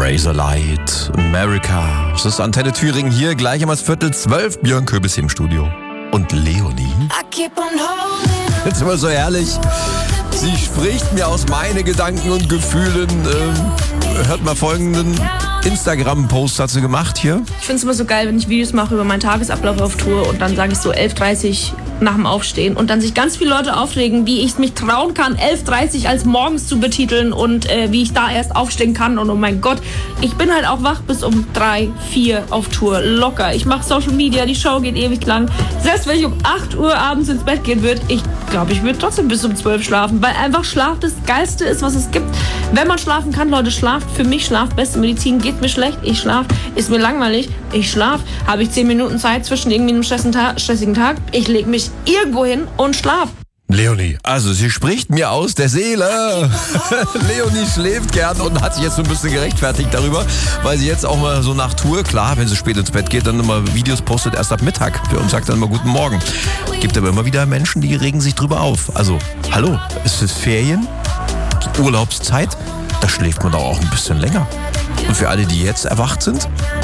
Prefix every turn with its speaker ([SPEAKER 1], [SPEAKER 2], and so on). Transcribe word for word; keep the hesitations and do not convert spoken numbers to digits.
[SPEAKER 1] Razorlight, America. Das ist Antenne Thüringen hier, gleich einmal Viertel zwölf. Björn Köbis hier im Studio. Und Leonie? Jetzt ist immer so herrlich. Sie spricht mir aus meine Gedanken und Gefühlen. Ähm, hört mal folgenden Instagram-Post hat sie gemacht hier.
[SPEAKER 2] Ich finde es immer so geil, wenn ich Videos mache über meinen Tagesablauf auf Tour und dann sage ich so elf Uhr dreißig nach dem Aufstehen und dann sich ganz viele Leute aufregen, wie ich es mich trauen kann, elf Uhr dreißig als morgens zu betiteln und äh, wie ich da erst aufstehen kann und oh mein Gott, ich bin halt auch wach bis um drei, vier auf Tour, locker. Ich mache Social Media, die Show geht ewig lang. Selbst wenn ich um acht Uhr abends ins Bett gehen würde, ich glaube, ich würde trotzdem bis um zwölf schlafen, weil einfach Schlaf das Geilste ist, was es gibt. Wenn man schlafen kann, Leute, schlaft. Für mich Schlaf, beste Medizin. Geht mir schlecht, ich schlaf. Ist mir langweilig, ich schlaf. Habe ich zehn Minuten Zeit zwischen irgendwie einem stressigen Tag, ich lege mich irgendwo hin und schlaf.
[SPEAKER 1] Leonie, also sie spricht mir aus der Seele. Leonie schläft gern und hat sich jetzt so ein bisschen gerechtfertigt darüber, weil sie jetzt auch mal so nach Tour, klar, wenn sie spät ins Bett geht, dann immer Videos postet erst ab Mittag und sagt dann immer guten Morgen. Gibt aber immer wieder Menschen, die regen sich drüber auf. Also, hallo, ist es Ferien? Urlaubszeit? Da schläft man doch auch ein bisschen länger. Und für alle, die jetzt erwacht sind,